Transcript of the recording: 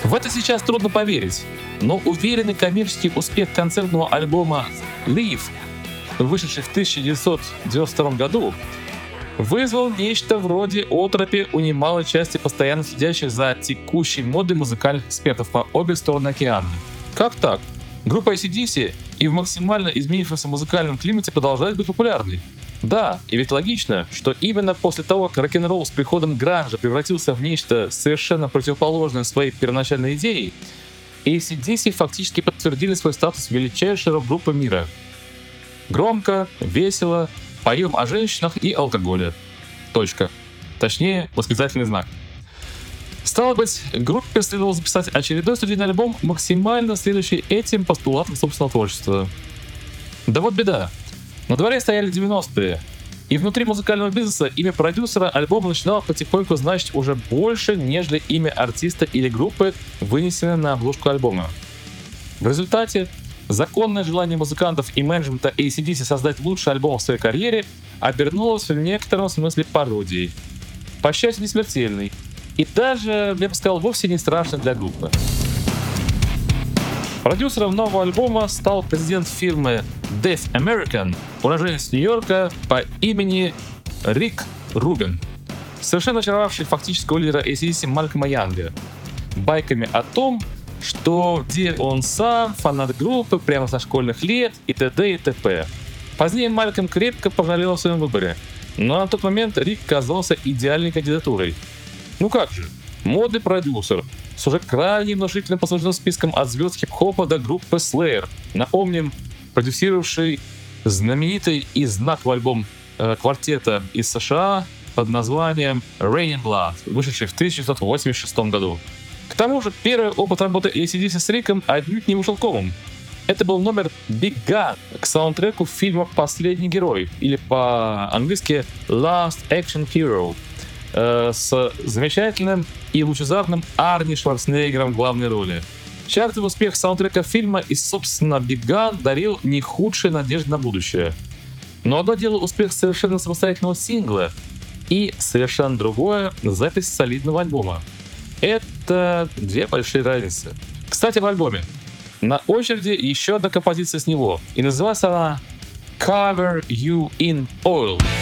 В это сейчас трудно поверить, но уверенный коммерческий успех концертного альбома Live, вышедший в 1992 году, вызвал нечто вроде отропи у немалой части постоянно следящих за текущей модой музыкальных экспертов по обе стороны океана. Как так? Группа AC/DC и в максимально изменившемся музыкальном климате продолжает быть популярной. Да, и ведь логично, что именно после того, как рок-н-ролл с приходом гранжа превратился в нечто совершенно противоположное своей первоначальной идее, AC/DC фактически подтвердили свой статус величайшей рок-группы мира. Громко, весело, поем о женщинах и алкоголе. Точка. Точнее, восклицательный знак. Стало быть, группе следовало записать очередной студийный альбом, максимально следующий этим постулатам собственного творчества. Да вот беда. На дворе стояли 90-е, и внутри музыкального бизнеса имя продюсера альбома начинало потихоньку значить уже больше, нежели имя артиста или группы, вынесенное на обложку альбома. В результате законное желание музыкантов и менеджмента AC/DC создать лучший альбом в своей карьере обернулось в некотором смысле пародией. По счастью, не смертельной, и даже, я бы сказал, вовсе не страшной для группы. Продюсером нового альбома стал президент фирмы Deaf American, уроженец Нью-Йорка по имени Рик Рубин, совершенно очаровавший фактического лидера AC/DC Малькольма Янга байками о том, что где он сам, фанат группы прямо со школьных лет и т.д. и т.п. Позднее Малькольм крепко пожалел о своем выборе, но на тот момент Рик казался идеальной кандидатурой. Ну как же, модный продюсер с уже крайне внушительным послужным списком от звезд хип-хопа до группы Slayer. Напомним, продюсировавший знаменитый и знаковый альбом квартета из США под названием Raining Blood, вышедший в 1986 году. К тому же, первый опыт работы AC/DC с Риком отнюдь не вышел комом. Это был номер Big Gun к саундтреку фильма «Последний герой», или по-английски Last Action Hero, с замечательным и лучезарным Арни Шварценеггером в главной роли. Чартовый успех саундтрека фильма и, собственно, Big Gun дарил не худшие надежды на будущее. Но одно дело успех совершенно самостоятельного сингла, и совершенно другое — запись солидного альбома. Это две большие разницы. Кстати, в альбоме на очереди еще одна композиция с него, и называется она Cover You in Oil.